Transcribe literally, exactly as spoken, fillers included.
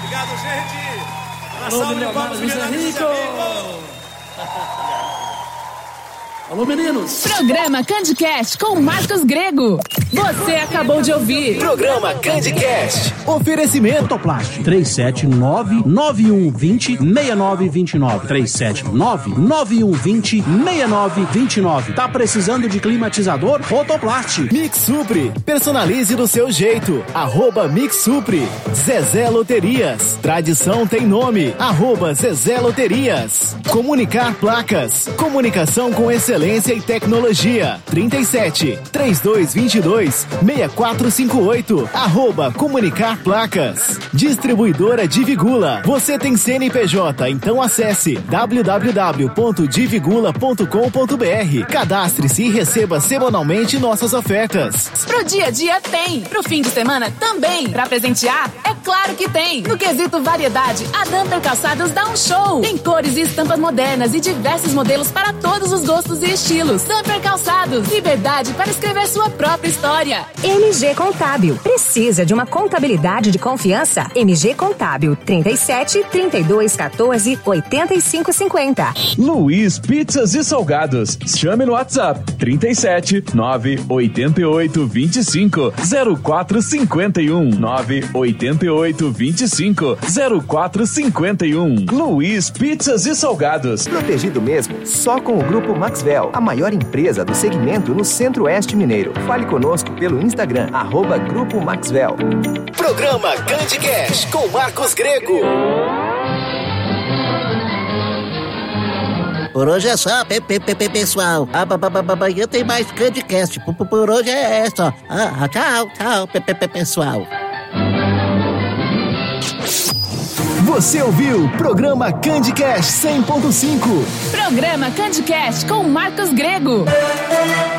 Obrigado, gente. Uma Alô, salva de palmas, milionários milionários. Alô, meninos! Programa CandyCast com Marcos Grego. Você acabou de ouvir. Programa CandyCast. Oferecimento Autoplast. três sete nove, nove um dois zero, seis nove dois nove. três sete nove, nove um dois zero, seis nove dois nove. Tá precisando de climatizador? Autoplast. Mix Supre. Personalize do seu jeito. Arroba Mix Supre. Zezé Loterias. Tradição tem nome. Arroba Zezé Loterias. Comunicar Placas. Comunicação com excelência e tecnologia. trinta e sete, trinta e dois, vinte e dois, sessenta e quatro cinquenta e oito. Arroba Comunicar Placas. Distribuidora Divigula. Você tem C N P J, então acesse w w w ponto divigula ponto com ponto b r. Cadastre-se e receba semanalmente nossas ofertas. Pro dia a dia tem. Pro fim de semana também. Pra presentear, é claro que tem. No quesito variedade, a Damper Calçados dá um show. Tem cores e estampas modernas e diversos modelos para todos os gostos e estilos. Damper Calçados, liberdade para escrever sua própria história. M G Contábil. Precisa de uma contabilidade de confiança? M G Contábil, trinta e sete, trinta e dois, quatorze, oitenta e cinco, cinquenta. Luiz Pizzas e Salgados. Chame no WhatsApp trinta e sete, nove oito oito, vinte e cinco, zero quatro cinquenta e um. nove oito oito, vinte e cinco, zero quatro cinquenta e um. Luiz Pizzas e Salgados. Protegido mesmo, só com o Grupo Maxwell, a maior empresa do segmento no Centro-Oeste Mineiro. Fale conosco pelo Instagram, arroba Grupo Maxwell. Programa CandyCast com Marcos Grego. Por hoje é só, pe, pe, pe, pessoal. Amanhã tem mais CandyCast. Por, por hoje é só. Ah, tchau, tchau, pe, pe, pessoal. Você ouviu Programa CandyCast cem ponto cinco. Programa CandyCast com Marcos Grego.